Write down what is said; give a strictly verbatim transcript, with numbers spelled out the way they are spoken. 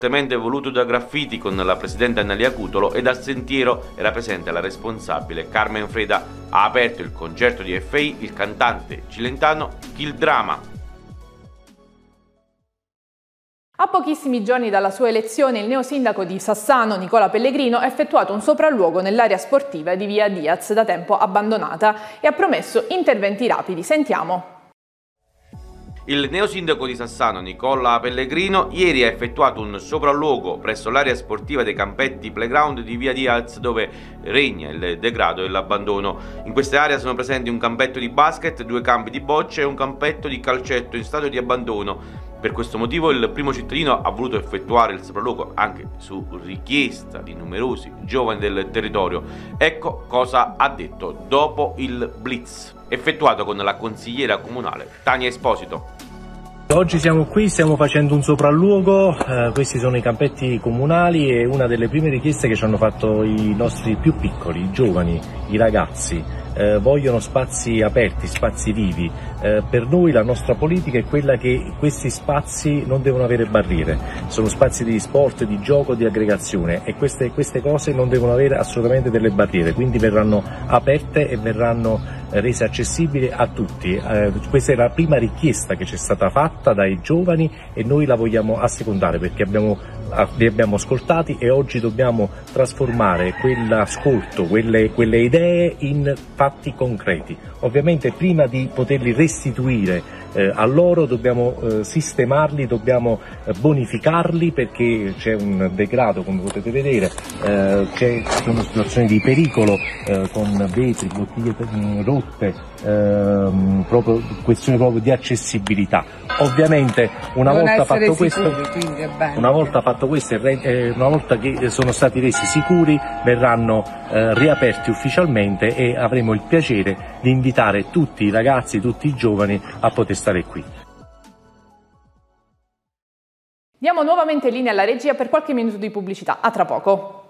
voluto da Graffiti con la presidente Annalia Cutolo, ed al sentiero era presente la responsabile Carmen Freda. Ha aperto il concerto di F I il cantante cilentano Kill Drama. A pochissimi giorni dalla sua elezione, il neosindaco di Sassano, Nicola Pellegrino, ha effettuato un sopralluogo nell'area sportiva di via Diaz, da tempo abbandonata, e ha promesso interventi rapidi. Sentiamo. Il neosindaco di Sassano, Nicola Pellegrino, ieri ha effettuato un sopralluogo presso l'area sportiva dei campetti playground di via Diaz, dove regna il degrado e l'abbandono. In queste aree sono presenti un campetto di basket, due campi di bocce e un campetto di calcetto in stato di abbandono. Per questo motivo il primo cittadino ha voluto effettuare il sopralluogo anche su richiesta di numerosi giovani del territorio. Ecco cosa ha detto dopo il blitz effettuato con la consigliera comunale Tania Esposito. Oggi siamo qui, stiamo facendo un sopralluogo, eh, questi sono i campetti comunali e una delle prime richieste che ci hanno fatto i nostri più piccoli, i giovani, i ragazzi. Eh, vogliono spazi aperti, spazi vivi. Eh, per noi la nostra politica è quella che questi spazi non devono avere barriere, sono spazi di sport, di gioco, di aggregazione, e queste, queste cose non devono avere assolutamente delle barriere, quindi verranno aperte e verranno rese accessibili a tutti. Eh, questa è la prima richiesta che ci è stata fatta dai giovani e noi la vogliamo assecondare, perché abbiamo, li abbiamo ascoltati e oggi dobbiamo trasformare quell'ascolto, quelle, quelle idee in fatti concreti. Ovviamente prima di poterli restituire eh, a loro dobbiamo eh, sistemarli, dobbiamo eh, bonificarli, perché c'è un degrado, come potete vedere, eh, c'è una situazione di pericolo eh, con vetri, bottiglie rotte, ehm, proprio questione proprio di accessibilità. Ovviamente una non volta fatto sicuri, questo, una volta fatto questo e una volta che sono stati resi sicuri, verranno eh, riaperti ufficialmente e avremo il piacere di invitare tutti i ragazzi, tutti i giovani a poter stare qui. Diamo nuovamente linea alla regia per qualche minuto di pubblicità. A tra poco.